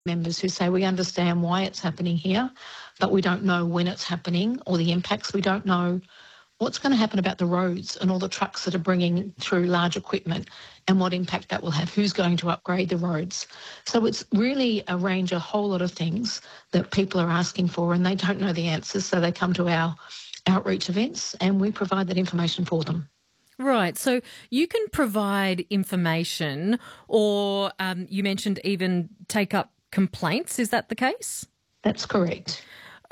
members who say we understand why it's happening here, but we don't know when it's happening or the impacts. We don't know what's going to happen about the roads and all the trucks that are bringing through large equipment and what impact that will have, who's going to upgrade the roads. So it's really a range, a whole lot of things that people are asking for and they don't know the answers, so they come to our outreach events and we provide that information for them. Right. So you can provide information or you mentioned even take up complaints. Is that the case? That's correct.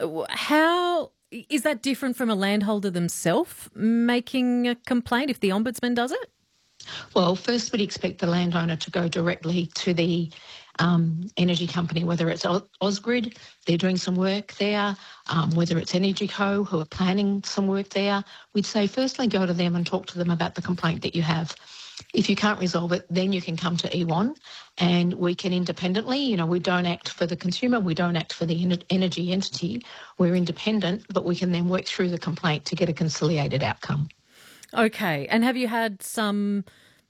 How is that different from a landholder themselves making a complaint if the Ombudsman does it? Well, first we'd expect the landowner to go directly to the energy company, whether it's Ausgrid, they're doing some work there, whether it's EnergyCo, who are planning some work there. We'd say firstly go to them and talk to them about the complaint that you have. If you can't resolve it, then you can come to E1 and we can independently, we don't act for the consumer, we don't act for the energy entity, we're independent, but we can then work through the complaint to get a conciliated outcome. Okay. And have you had some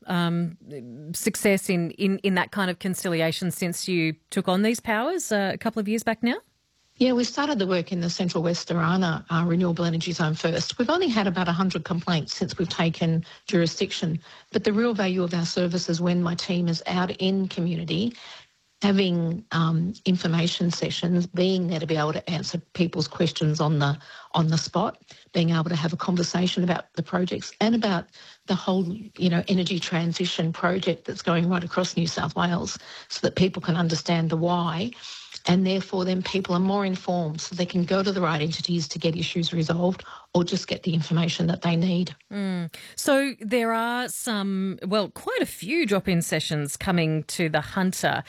success in that kind of conciliation since you took on these powers a couple of years back now? Yeah, we started the work in the Central West Orana Renewable Energy Zone first. We've only had about 100 complaints since we've taken jurisdiction, but the real value of our service is when my team is out in community having information sessions, being there to be able to answer people's questions on the spot, being able to have a conversation about the projects and about the whole, energy transition project that's going right across New South Wales so that people can understand the why. And therefore then people are more informed so they can go to the right entities to get issues resolved or just get the information that they need. So there are quite a few drop-in sessions coming to the Hunter.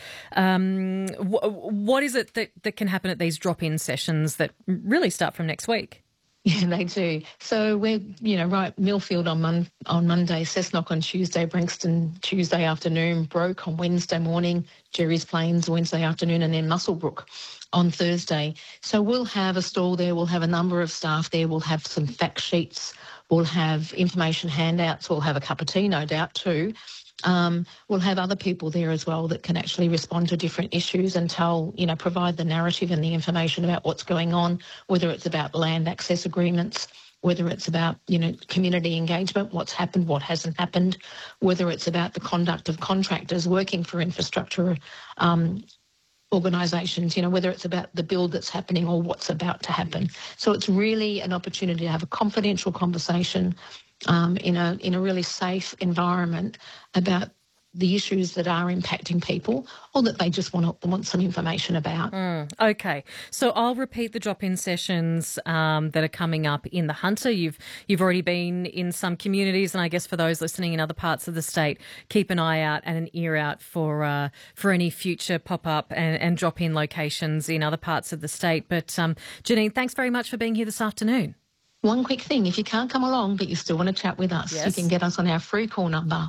What is it that can happen at these drop-in sessions that really start from next week? Yeah, they do. So we're, Millfield on Monday, Cessnock on Tuesday, Branxton Tuesday afternoon, Broke on Wednesday morning, Jerry's Plains Wednesday afternoon, and then Muswellbrook on Thursday. So we'll have a stall there, we'll have a number of staff there, we'll have some fact sheets, we'll have information handouts, we'll have a cup of tea, no doubt, too. We'll have other people there as well that can actually respond to different issues and provide the narrative and the information about what's going on, whether it's about land access agreements, whether it's about, community engagement, what's happened, what hasn't happened, whether it's about the conduct of contractors working for infrastructure organisations, whether it's about the build that's happening or what's about to happen. So it's really an opportunity to have a confidential conversation in a really safe environment about the issues that are impacting people or that they just want some information about. Okay. So I'll repeat the drop-in sessions that are coming up in the Hunter. You've already been in some communities, and I guess for those listening in other parts of the state, keep an eye out and an ear out for any future pop-up and drop-in locations in other parts of the state. But Janine, thanks very much for being here this afternoon. One quick thing, if you can't come along but you still want to chat with us, yes, you can get us on our free call number,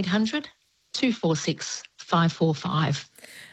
1-800-246-545.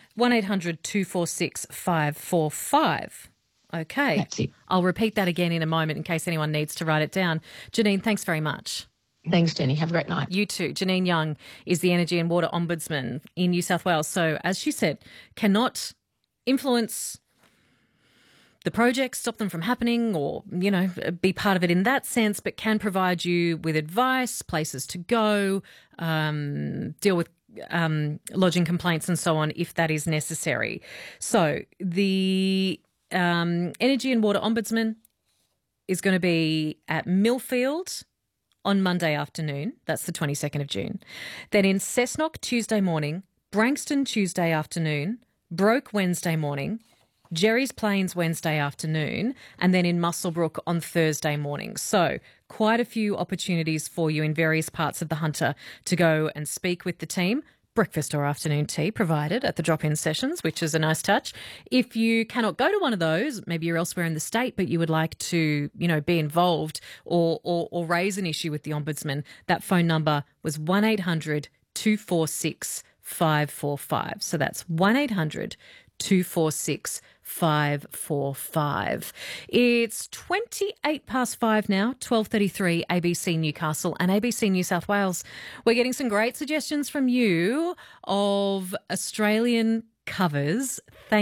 1-800-246-545. Okay. That's it. I'll repeat that again in a moment in case anyone needs to write it down. Janine, thanks very much. Thanks, Jenny. Have a great night. You too. Janine Young is the Energy and Water Ombudsman in New South Wales. So, as she said, cannot influence the projects, stop them from happening or, be part of it in that sense, but can provide you with advice, places to go, deal with lodging complaints and so on if that is necessary. So the Energy and Water Ombudsman is going to be at Millfield on Monday afternoon. That's the 22nd of June. Then in Cessnock Tuesday morning, Branxton Tuesday afternoon, Broke Wednesday morning, Jerry's Plains Wednesday afternoon, and then in Muswellbrook on Thursday morning. So quite a few opportunities for you in various parts of the Hunter to go and speak with the team. Breakfast or afternoon tea provided at the drop-in sessions, which is a nice touch. If you cannot go to one of those, maybe you're elsewhere in the state, but you would like to, be involved or raise an issue with the Ombudsman, that phone number was 1-800-246-545. So that's 1-800-246-545. It's 5:28 now, 12:33 ABC Newcastle and ABC New South Wales. We're getting some great suggestions from you of Australian covers.